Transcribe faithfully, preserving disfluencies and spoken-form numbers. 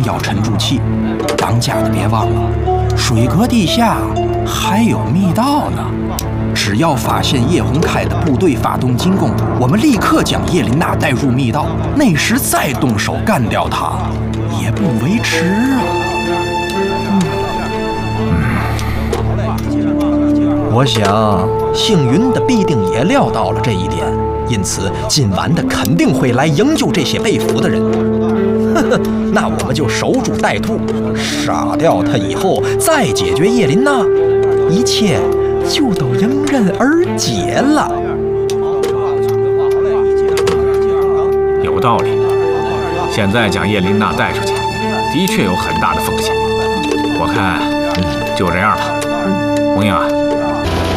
要沉住气。当家的别忘了，水阁地下还有密道呢。只要发现叶洪开的部队发动进攻，我们立刻将叶琳娜带入密道，那时再动手干掉他，也不为迟啊。 我想，幸运的必定也料到了这一点，因此今晚的肯定会来营救这些被俘的人。呵呵，那我们就守株待兔，杀掉他以后再解决叶琳娜，一切就都迎刃而解了。 有道理。现在将叶琳娜带出去，的确有很大的风险。我看，就这样吧。红英啊。